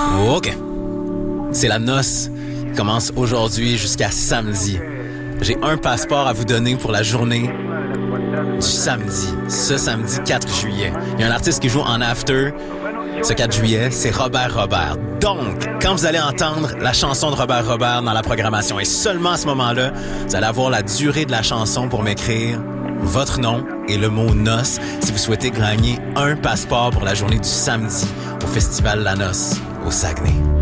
OK. C'est la noce qui commence aujourd'hui jusqu'à samedi. J'ai un passeport à vous donner pour la journée du samedi. Ce samedi 4 juillet. Il y a un artiste qui joue en after. Ce 4 juillet, c'est Robert Robert. Donc, quand vous allez entendre la chanson de Robert Robert dans la programmation, et seulement à ce moment-là, vous allez avoir la durée de la chanson pour m'écrire votre nom et le mot noce si vous souhaitez gagner un passeport pour la journée du samedi au Festival La Noce au Saguenay.